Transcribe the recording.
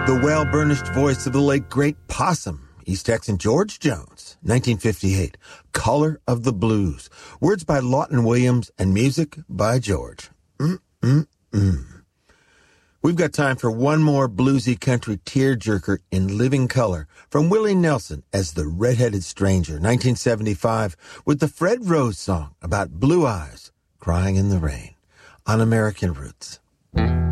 The well-burnished voice of the late great Possum, East Texan George Jones, 1958, Color of the Blues. Words by Lawton Williams and music by George. We've got time for one more bluesy country tearjerker in living color from Willie Nelson as the Red-Headed Stranger, 1975, with the Fred Rose song about blue eyes crying in the rain on American Roots.